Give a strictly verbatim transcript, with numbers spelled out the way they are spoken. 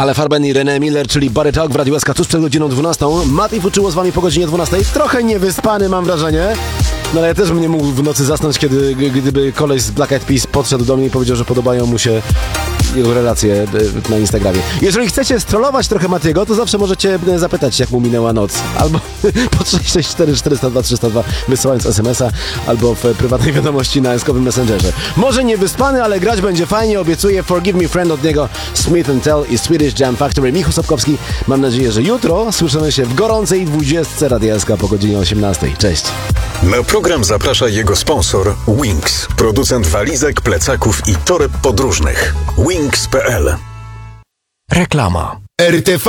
Ale Farben i René Miller, czyli Body Talk w Radiu S K tuż przed godziną dwunastą. Mati Fuczyło z wami po godzinie dwunastej. Trochę niewyspany, mam wrażenie. No ale ja też bym nie mógł w nocy zasnąć, kiedy gdyby koleś z Black Eyed Peas podszedł do mnie i powiedział, że podobają mu się jego relacje na Instagramie. Jeżeli chcecie strollować trochę Matiego, to zawsze możecie zapytać, jak mu minęła noc. Albo po sześć sześć cztery czterysta dwa trzysta dwa wysyłając es em es a, albo w prywatnej wiadomości na eskowym Messengerze. Może niewyspany, ale grać będzie fajnie, obiecuję. Forgive Me Friend od niego, Smith and Tell i Swedish Jam Factory. Michał Sapkowski. Mam nadzieję, że jutro słyszymy się w gorącej dwudziestce Radia S K po godzinie osiemnastej. Cześć. Na program zaprasza jego sponsor Wings, producent walizek, plecaków i toreb podróżnych. Wings kropka pe el. Reklama. R T V